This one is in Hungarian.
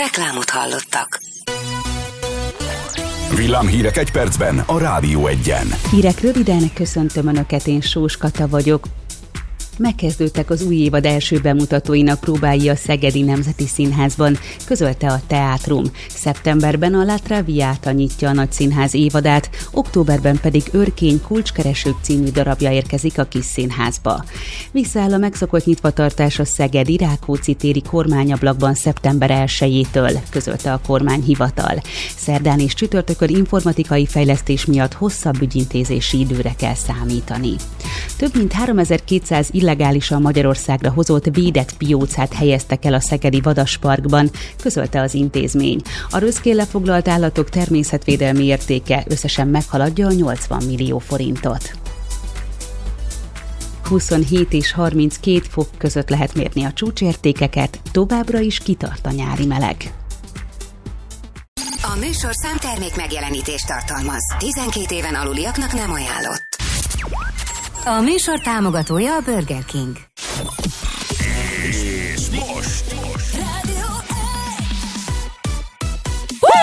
Reklámot hallottak. Villámhírek egy percben a Rádió Egyen. Hírek röviden, köszöntöm Önöket, én Sós Kata vagyok. Megkezdődtek az új évad első bemutatóinak próbái a Szegedi Nemzeti Színházban, közölte a Teátrum. Szeptemberben a La Traviata nyitja a Nagyszínház évadát, októberben pedig Örkény Kulcskeresők című darabja érkezik a Kis Színházba. Visszaáll a megszokott nyitvatartás a Szegedi Rákóczi téri kormányablakban szeptember 1-től, közölte a kormányhivatal. Szerdán és csütörtökön informatikai fejlesztés miatt hosszabb ügyintézési időre kell számítani. Több mint 3200 illegálisan Magyarországra hozott védett piócát helyeztek el a szegedi Vadasparkban, közölte az intézmény. A röszkén lefoglalt állatok természetvédelmi értéke összesen meghaladja a 80 millió forintot. 27 és 32 fok között lehet mérni a csúcsértékeket, továbbra is kitart a nyári meleg. A műsorszám termék megjelenítést tartalmaz. 12 éven aluliaknak nem ajánlott. A műsor támogatója a Burger King. És most